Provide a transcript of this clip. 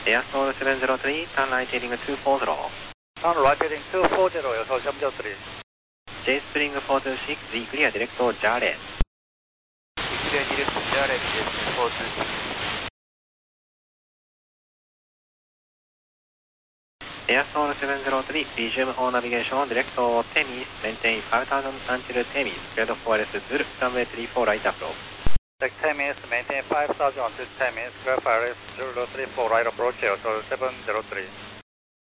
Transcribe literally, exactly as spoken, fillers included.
Air Soul seven zero three, turn right heading two four zero. Turn right heading two four zero,予想seven zero three. J Spring four two six, clear direct Jare. Clear direct Jare, J Spring four two six. Air Soul seven zero three, resume all navigation, direct Temis, maintain five thousand until Temis, cleared for S Zulu, runway three four right approach. Take Temis, maintain five thousand until Temis, clear for S Zulu three four right approach, so seven zero three.